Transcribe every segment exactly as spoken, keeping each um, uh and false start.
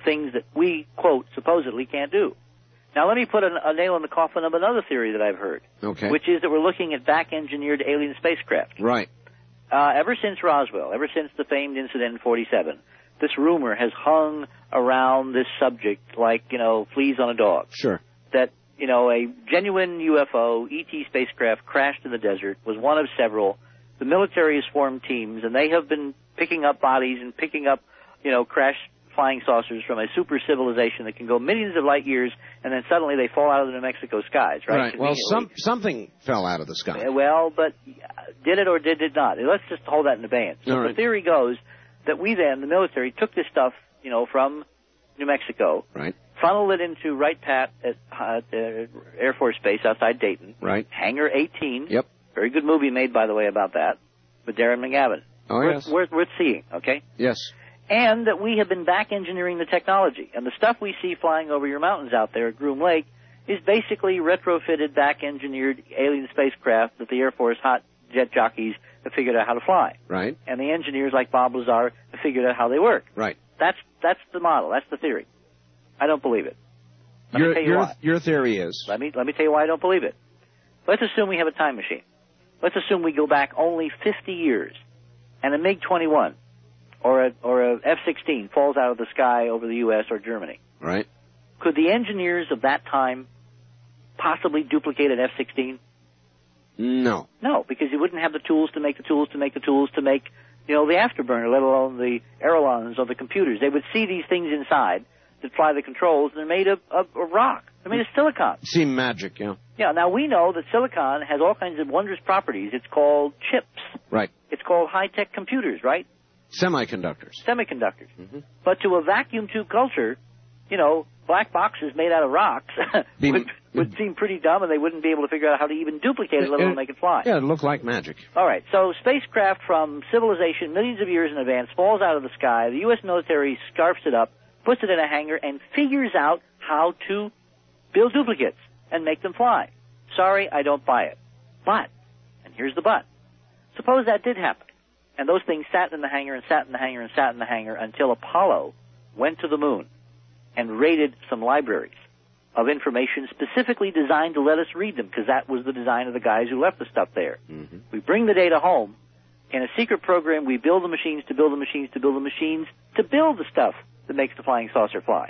things that we, quote, supposedly can't do. Now, let me put a, a nail in the coffin of another theory that I've heard, okay. which is that we're looking at back-engineered alien spacecraft. Right. Uh, ever since Roswell, ever since the famed incident in forty-seven, this rumor has hung around this subject like, you know, fleas on a dog. Sure. That, you know, a genuine U F O, E T spacecraft crashed in the desert, was one of several. The military has formed teams, and they have been picking up bodies and picking up, you know, crashed flying saucers from a super civilization that can go millions of light years, and then suddenly they fall out of the New Mexico skies, right? Right. Well, some, something fell out of the sky. Well, but did it or did it not? Let's just hold that in abeyance. So right. The theory goes that we then, the military, took this stuff, you know, from New Mexico, right, funneled it into Wright Pat at uh, the Air Force Base outside Dayton, right, Hangar eighteen. Yep. Very good movie made, by the way, about that, with Darren McGavin. Oh, worth, yes. Worth, worth seeing, okay? Yes. And that we have been back-engineering the technology. And the stuff we see flying over your mountains out there at Groom Lake is basically retrofitted, back-engineered alien spacecraft that the Air Force hot jet jockeys have figured out how to fly. Right. And the engineers like Bob Lazar have figured out how they work. Right. That's that's the model. That's the theory. I don't believe it. Let your, me tell you your, why. Your theory is? Let me, let me tell you why I don't believe it. Let's assume we have a time machine. Let's assume we go back only fifty years, and a MiG twenty-one or a, or a F sixteen falls out of the sky over the U S or Germany. Right. Could the engineers of that time possibly duplicate an F sixteen? No. No, because you wouldn't have the tools to make the tools to make the tools to make, you know, the afterburner, let alone the aerolons or the computers. They would see these things inside that fly the controls, and they're made of, of, of rock. They're made of silicon. Seem magic, yeah. Yeah, now we know that silicon has all kinds of wondrous properties. It's called chips. Right. It's called high-tech computers, right? Semiconductors. Semiconductors. Mm-hmm. But to a vacuum tube culture, you know, black boxes made out of rocks Be, would, would seem pretty dumb, and they wouldn't be able to figure out how to even duplicate it, let alone make it fly. Yeah, it looked like magic. All right, so spacecraft from civilization millions of years in advance falls out of the sky. The U S military scarfs it up, puts it in a hangar, and figures out how to build duplicates and make them fly. Sorry, I don't buy it. But, and here's the but, suppose that did happen, and those things sat in the hangar and sat in the hangar and sat in the hangar until Apollo went to the moon and raided some libraries of information specifically designed to let us read them, because that was the design of the guys who left the stuff there. Mm-hmm. We bring the data home. In a secret program, we build the machines to build the machines to build the machines to build the stuff that makes the flying saucer fly.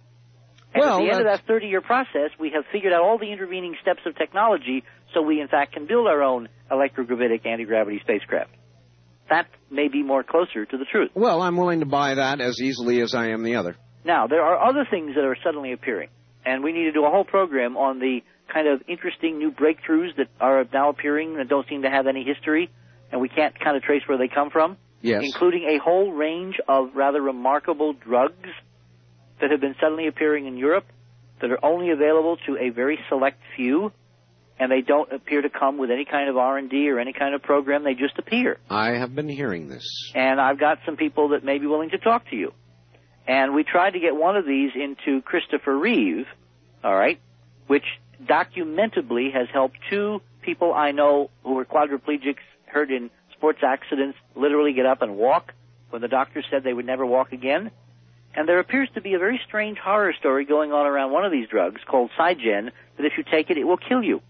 And well, at the end of that's... that thirty-year process, we have figured out all the intervening steps of technology, so we, in fact, can build our own electrogravitic anti-gravity spacecraft. That may be more closer to the truth. Well, I'm willing to buy that as easily as I am the other. Now, there are other things that are suddenly appearing, and we need to do a whole program on the kind of interesting new breakthroughs that are now appearing that don't seem to have any history, and we can't kind of trace where they come from. Yes. Including a whole range of rather remarkable drugs that have been suddenly appearing in Europe that are only available to a very select few, and they don't appear to come with any kind of R and D or any kind of program. They just appear. I have been hearing this. And I've got some people that may be willing to talk to you. And we tried to get one of these into Christopher Reeve, all right, which documentably has helped two people I know who were quadriplegics, hurt in sports accidents, literally get up and walk when the doctor said they would never walk again. And there appears to be a very strange horror story going on around one of these drugs called Cygen, that if you take it, it will kill you.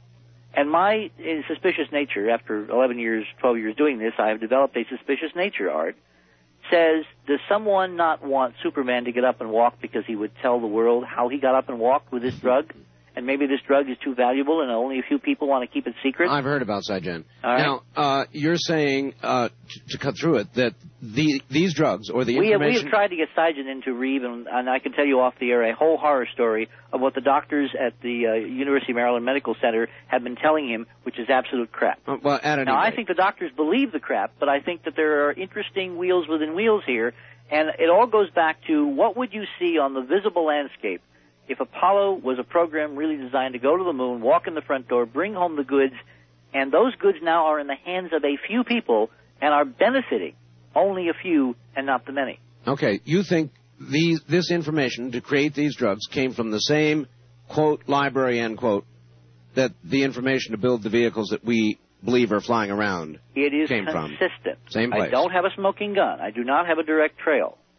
And my uh, suspicious nature, after eleven years, twelve years doing this, I have developed a suspicious nature, Art, says, does someone not want Superman to get up and walk because he would tell the world how he got up and walked with this drug? And maybe this drug is too valuable and only a few people want to keep it secret? I've heard about Cygen. All right. Now, uh, you're saying, uh, t- to cut through it, that the, these drugs or the we information... Have, we have tried to get Cygen into Reeve, and, and I can tell you off the air a whole horror story of what the doctors at the uh, University of Maryland Medical Center have been telling him, which is absolute crap. Uh, well, at any now, rate. I think the doctors believe the crap, but I think that there are interesting wheels within wheels here, and it all goes back to what would you see on the visible landscape if Apollo was a program really designed to go to the moon, walk in the front door, bring home the goods, and those goods now are in the hands of a few people and are benefiting only a few and not the many. Okay, you think these, this information to create these drugs came from the same, quote, library, end quote, that the information to build the vehicles that we believe are flying around it is came consistent. from? Same place. I don't have a smoking gun. I do not have a direct trail.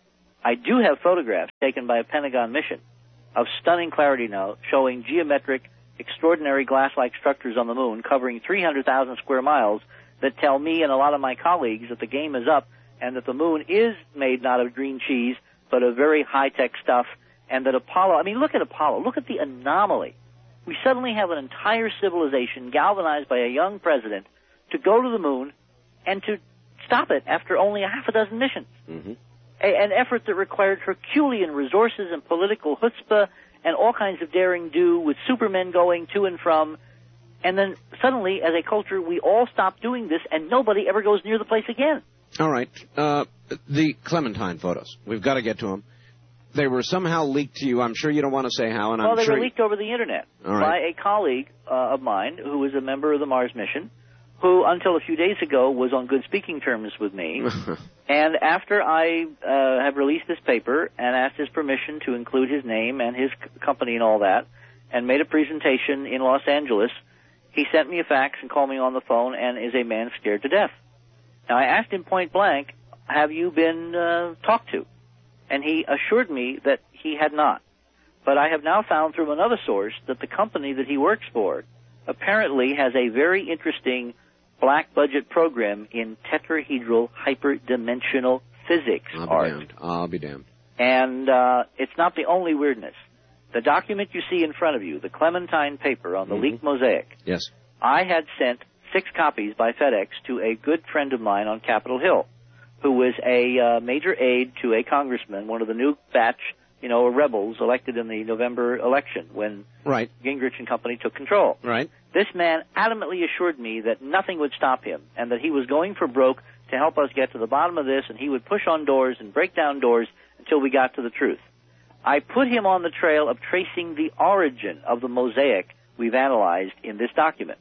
I do have photographs taken by a Pentagon mission of stunning clarity now, showing geometric, extraordinary glass-like structures on the moon covering three hundred thousand square miles that tell me and a lot of my colleagues that the game is up and that the moon is made not of green cheese but of very high-tech stuff, and that Apollo, I mean, look at Apollo. Look at the anomaly. We suddenly have an entire civilization galvanized by a young president to go to the moon and to stop it after only a half a dozen missions. Mm-hmm. A, an effort that required Herculean resources and political chutzpah and all kinds of daring do with supermen going to and from. And then suddenly, as a culture, we all stop doing this and nobody ever goes near the place again. All right. Uh, the Clementine photos. We've got to get to them. They were somehow leaked to you. I'm sure you don't want to say how. And well, I'm they sure were leaked over the Internet All right. by a colleague uh, of mine who was a member of the Mars mission, who until a few days ago was on good speaking terms with me. And after I uh, have released this paper and asked his permission to include his name and his c- company and all that, and made a presentation in Los Angeles, he sent me a fax and called me on the phone and is a man scared to death. Now, I asked him point blank, have you been uh, talked to? And he assured me that he had not. But I have now found through another source that the company that he works for apparently has a very interesting black budget program in tetrahedral hyperdimensional physics. I'll be Art. damned. I'll be damned. And uh, it's not the only weirdness. The document you see in front of you, the Clementine paper on the Mm-hmm. leaked mosaic, Yes. I had sent six copies by FedEx to a good friend of mine on Capitol Hill, who was a uh, major aide to a congressman, one of the new batch, you know, rebels elected in the November election when Right. Gingrich and company took control. Right. This man adamantly assured me that nothing would stop him and that he was going for broke to help us get to the bottom of this, and he would push on doors and break down doors until we got to the truth. I put him on the trail of tracing the origin of the mosaic we've analyzed in this document.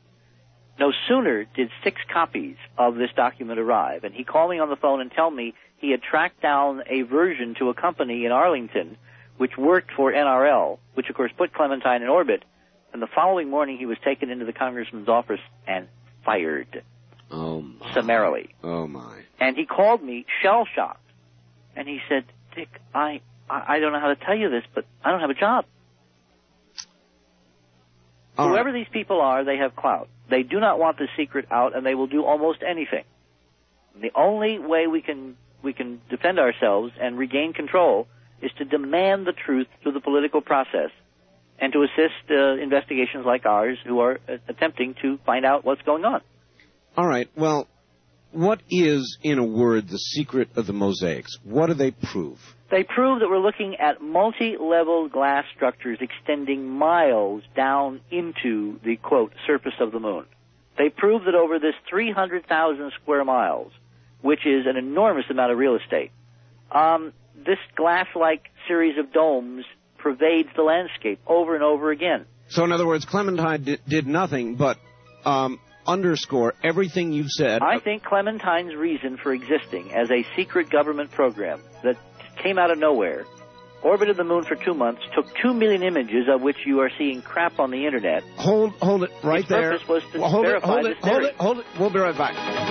No sooner did six copies of this document arrive, and he called me on the phone and tell me he had tracked down a version to a company in Arlington which worked for N R L, which of course put Clementine in orbit, and the following morning he was taken into the congressman's office and fired. Oh, my. Summarily. Oh, my. And he called me shell-shocked, and he said, Dick, I, I, I don't know how to tell you this, but I don't have a job. All Whoever right. these people are, they have clout. They do not want the secret out, and they will do almost anything. The only way we can we can defend ourselves and regain control is to demand the truth through the political process and to assist uh, investigations like ours who are uh, attempting to find out what's going on. All right. Well, what is, in a word, the secret of the mosaics? What do they prove? They prove that we're looking at multi-level glass structures extending miles down into the, quote, surface of the moon. They prove that over this three hundred thousand square miles, which is an enormous amount of real estate, um, this glass-like series of domes pervades the landscape over and over again. So, in other words, Clementine did, did nothing but um, underscore everything you've said. I think Clementine's reason for existing as a secret government program that came out of nowhere, orbited the moon for two months, took two million images of which you are seeing crap on the Internet. Hold, hold it right Its there. purpose was to Well, hold it, verify hold this it, hold theory. it, hold it. We'll be right back.